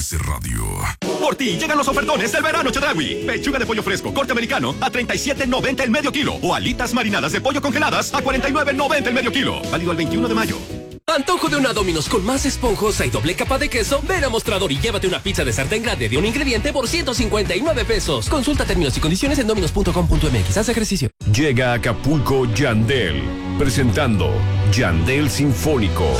Radio. Por ti llegan los ofertones del verano Chedraui. Pechuga de pollo fresco corte americano a $37.90 el medio kilo. O alitas marinadas de pollo congeladas a $49.90 el medio kilo. Válido el 21 de mayo. Antojo de una Domino's con más esponjosa y doble capa de queso. Ven a Mostrador y llévate una pizza de sartén grande de un ingrediente por $159. Consulta términos y condiciones en dominos.com.mx. Haz ejercicio. Llega a Acapulco Yandel, presentando Yandel Sinfónico.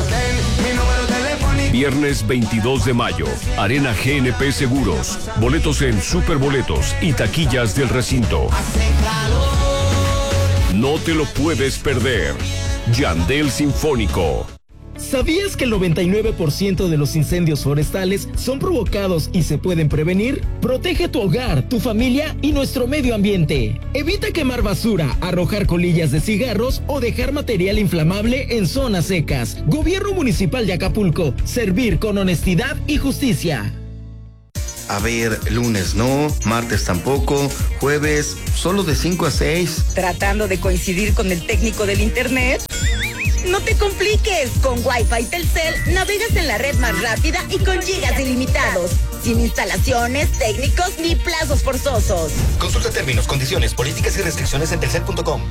Viernes 22 de mayo, Arena GNP Seguros. Boletos en Superboletos y taquillas del recinto. No te lo puedes perder. Yandel Sinfónico. ¿Sabías que el 99% de los incendios forestales son provocados y se pueden prevenir? Protege tu hogar, tu familia y nuestro medio ambiente. Evita quemar basura, arrojar colillas de cigarros o dejar material inflamable en zonas secas. Gobierno Municipal de Acapulco. Servir con honestidad y justicia. A ver, lunes no, martes tampoco, jueves solo de 5 a 6. ¿Tratando de coincidir con el técnico del internet? No te compliques, con Wi-Fi Telcel navegas en la red más rápida y con gigas ilimitados, sin instalaciones, técnicos ni plazos forzosos. Consulta términos, condiciones, políticas y restricciones en telcel.com.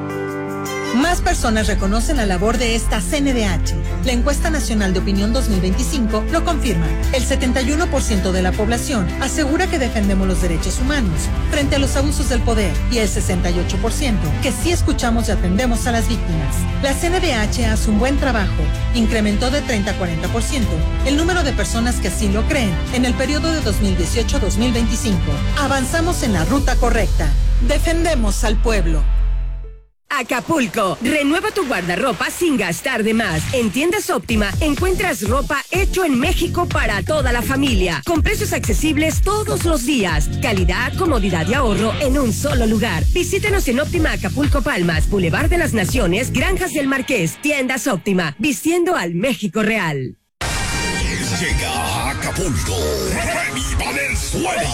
Más personas reconocen la labor de esta CNDH. La encuesta nacional de opinión 2025 lo confirma. El 71% de la población asegura que defendemos los derechos humanos frente a los abusos del poder y el 68% que sí escuchamos y atendemos a las víctimas. La CNDH hace un buen trabajo. Incrementó de 30 a 40% el número de personas que así lo creen en el periodo de 2018-2025. Avanzamos en la ruta correcta. Defendemos al pueblo. Acapulco, renueva tu guardarropa sin gastar de más. En Tiendas Óptima encuentras ropa hecho en México para toda la familia, con precios accesibles todos los días. Calidad, comodidad y ahorro en un solo lugar. Visítenos en Óptima Acapulco Palmas, Boulevard de las Naciones, Granjas del Marqués. Tiendas Óptima, vistiendo al México real. Llega a Acapulco, Remy Valenzuela.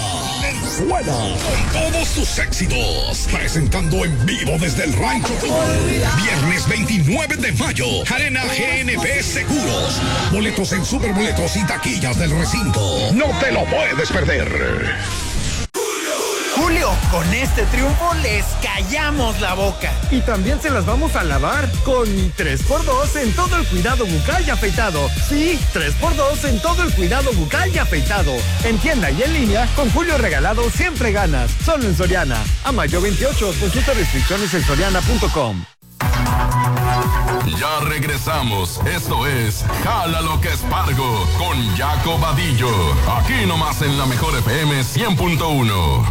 Con todos sus éxitos, presentando en vivo desde el Rancho Viernes 29 de mayo, Arena GNP Seguros. Boletos en Superboletos y taquillas del recinto. No te lo puedes perder. Julio, con este triunfo les callamos la boca. Y también se las vamos a lavar con 3x2 en todo el cuidado bucal y afeitado. Sí, 3x2 en todo el cuidado bucal y afeitado. En tienda y en línea, con Julio regalado siempre ganas. Solo en Soriana. A mayo 28, consulta restricciones en soriana.com. Ya regresamos. Esto es Jala lo que es Pargo con Jaco Vadillo. Aquí nomás en la mejor FM 100.1.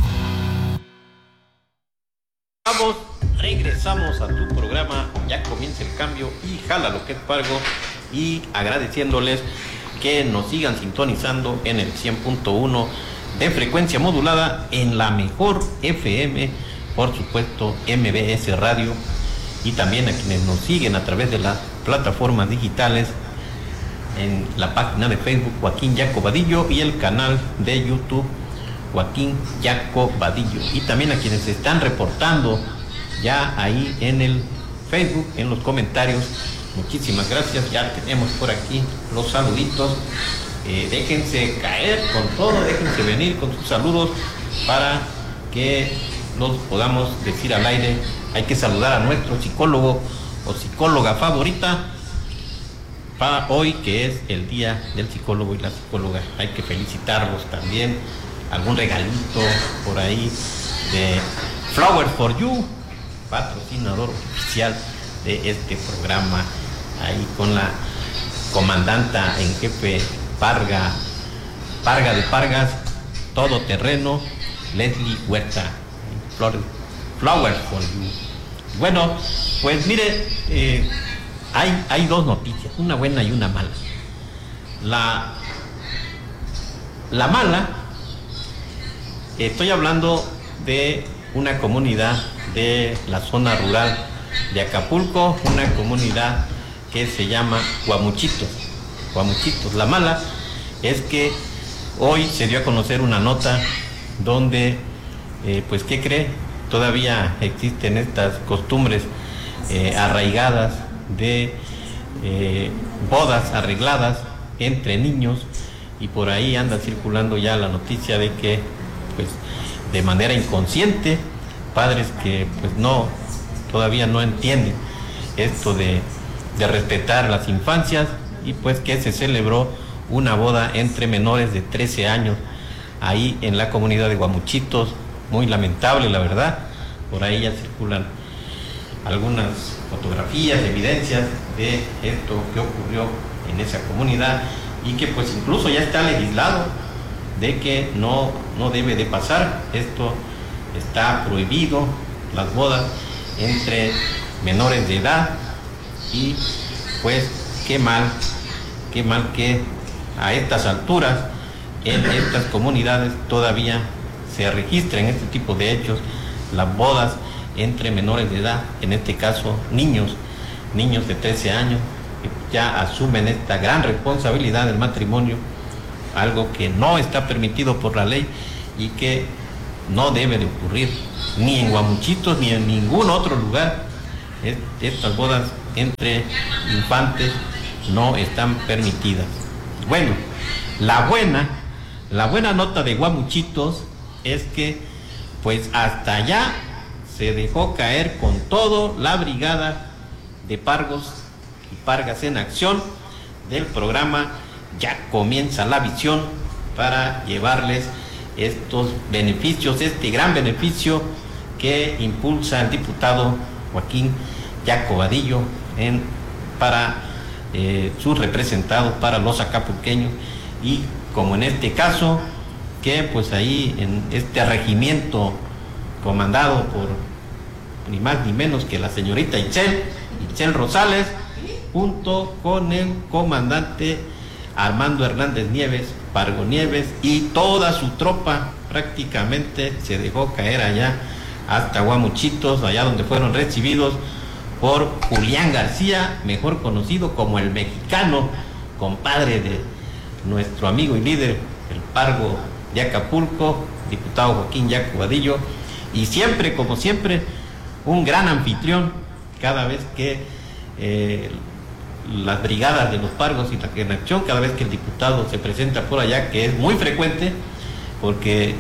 Regresamos a tu programa, ya comienza el cambio y Jala lo que es Pargo, y agradeciéndoles que nos sigan sintonizando en el 100.1 de frecuencia modulada en la mejor FM, por supuesto MBS Radio, y también a quienes nos siguen a través de las plataformas digitales en la página de Facebook Joaquín Jaco Vadillo y el canal de YouTube Joaquín Jaco Vadillo, y también a quienes se están reportando ya ahí en el Facebook, en los comentarios. Muchísimas gracias. Ya tenemos por aquí los saluditos. Déjense caer con todo, déjense venir con sus saludos para que los podamos decir al aire. Hay que saludar a nuestro psicólogo o psicóloga favorita para hoy, que es el día del psicólogo y la psicóloga. Hay que felicitarlos también. Algún regalito por ahí de Flower for You, patrocinador oficial de este programa, ahí con la comandanta en jefe Parga de Pargas, todoterreno, Leslie Huerta, Flower for You. Bueno, pues mire, hay dos noticias, una buena y una mala. La mala, estoy hablando de una comunidad de la zona rural de Acapulco, una comunidad que se llama Guamuchitos. La mala es que hoy se dio a conocer una nota donde, pues, ¿qué cree? Todavía existen estas costumbres arraigadas de bodas arregladas entre niños y por ahí anda circulando ya la noticia de que, pues, de manera inconsciente, padres que pues todavía no entienden esto de respetar las infancias, y pues que se celebró una boda entre menores de 13 años ahí en la comunidad de Guamuchitos. Muy lamentable, la verdad. Por ahí ya circulan algunas fotografías, evidencias de esto que ocurrió en esa comunidad, y que pues incluso ya está legislado de que no debe de pasar. Esto está prohibido, las bodas entre menores de edad, y pues qué mal que a estas alturas en estas comunidades todavía se registren este tipo de hechos, las bodas entre menores de edad, en este caso niños de 13 años, que ya asumen esta gran responsabilidad del matrimonio, algo que no está permitido por la ley y que no debe de ocurrir ni en Guamuchitos ni en ningún otro lugar. Estas bodas entre infantes no están permitidas. Bueno, la buena nota de Guamuchitos es que pues hasta allá se dejó caer con todo la brigada de Pargos y Pargas en Acción del programa Ya Comienza la Visión, para llevarles estos beneficios, este gran beneficio que impulsa el diputado Joaquín Yaco Vadillo para sus representados, para los acapulqueños, y como en este caso, que pues ahí en este regimiento comandado por ni más ni menos que la señorita Itzel Rosales, junto con el comandante Armando Hernández Nieves, Pargo Nieves, y toda su tropa prácticamente se dejó caer allá hasta Guamuchitos, allá donde fueron recibidos por Julián García, mejor conocido como el Mexicano, compadre de nuestro amigo y líder, el Pargo de Acapulco, diputado Joaquín Yaco Vadillo, y siempre, como siempre, un gran anfitrión cada vez que las brigadas de los Pargos y la en acción, cada vez que el diputado se presenta por allá, que es muy frecuente porque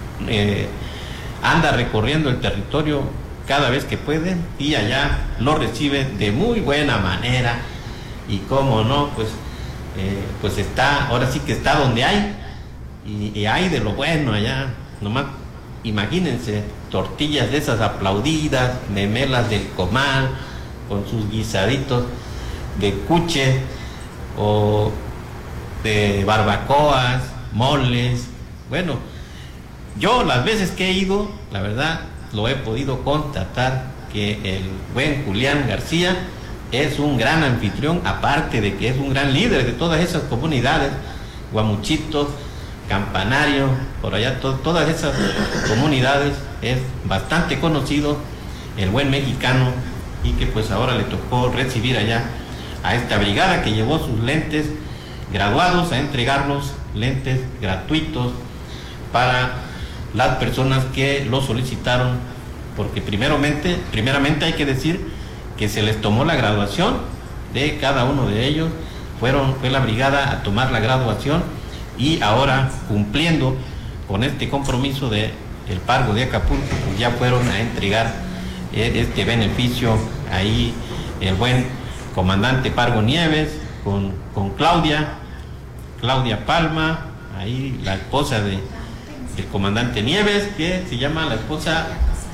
anda recorriendo el territorio cada vez que puede, y allá lo reciben de muy buena manera, y cómo no, pues está, ahora sí que está donde hay, y hay de lo bueno allá. Nomás imagínense, tortillas de esas aplaudidas, memelas del comal, con sus guisaditos de cuche o de barbacoas, moles. Bueno, yo las veces que he ido, la verdad, lo he podido constatar, que el buen Julián García es un gran anfitrión, aparte de que es un gran líder de todas esas comunidades, Guamuchitos, Campanario, por allá, todas esas comunidades. Es bastante conocido el buen Mexicano, y que pues ahora le tocó recibir allá a esta brigada que llevó sus lentes graduados a entregarlos, lentes gratuitos para las personas que lo solicitaron, porque primeramente hay que decir que se les tomó la graduación de cada uno de ellos, fue la brigada a tomar la graduación, y ahora, cumpliendo con este compromiso de el Pargo de Acapulco, pues ya fueron a entregar este beneficio ahí el buen comandante Pargo Nieves con Claudia Palma, ahí la esposa del comandante Nieves, que se llama la esposa,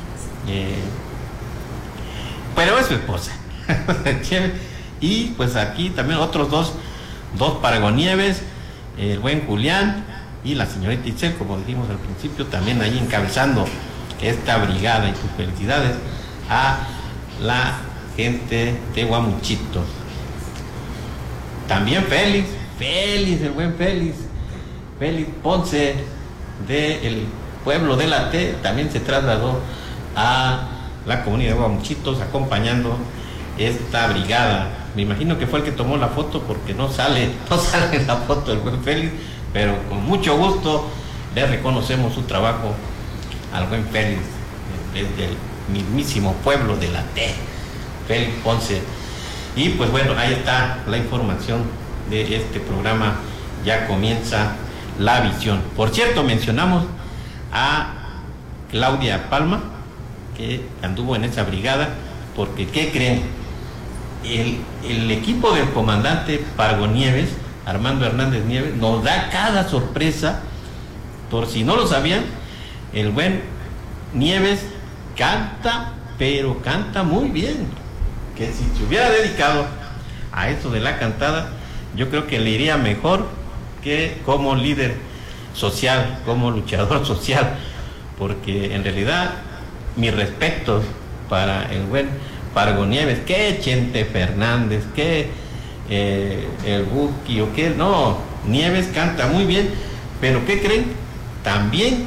pero es su esposa. Y pues aquí también otros dos Pargo Nieves, el buen Julián y la señorita Itzel, como dijimos al principio, también ahí encabezando esta brigada, y sus felicidades a la gente de Guamuchitos. También Félix, el buen Félix Ponce, del pueblo de la T, también se trasladó a la comunidad de Guamuchitos acompañando esta brigada. Me imagino que fue el que tomó la foto, porque no sale en la foto del buen Félix, pero con mucho gusto le reconocemos su trabajo al buen Félix, desde el mismísimo pueblo de la T, Félix Ponce. Y pues bueno, ahí está la información de este programa Ya Comienza la visión. Por cierto, mencionamos a Claudia Palma, que anduvo en esa brigada, porque ¿qué creen? El equipo del comandante Pargo Nieves, Armando Hernández Nieves, nos da cada sorpresa. Por si no lo sabían, el buen Nieves canta, pero canta muy bien, que si se hubiera dedicado a eso de la cantada, yo creo que le iría mejor que como líder social, como luchador social, porque en realidad mis respetos para el buen Pargo Nieves, que Chente Fernández, que el Buki o que no, Nieves canta muy bien, pero ¿qué creen? También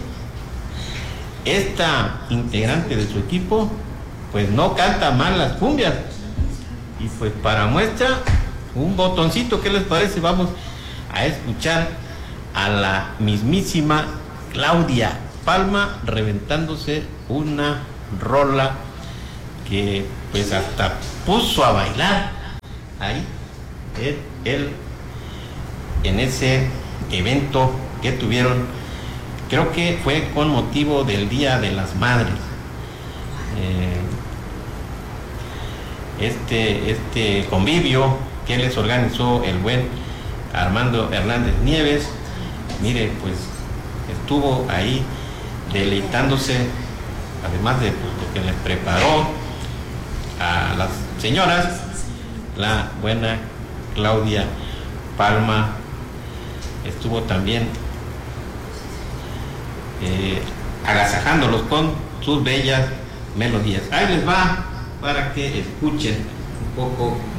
esta integrante de su equipo pues no canta mal las cumbias, y pues para muestra un botoncito, ¿qué les parece? Vamos a escuchar a la mismísima Claudia Palma reventándose una rola que pues hasta puso a bailar ahí él en ese evento que tuvieron, creo que fue con motivo del Día de las Madres. Este convivio que les organizó el buen Armando Hernández Nieves, mire, pues estuvo ahí deleitándose, además de lo que les preparó a las señoras, la buena Claudia Palma estuvo también agasajándolos con sus bellas melodías. Ahí les va para que escuchen un poco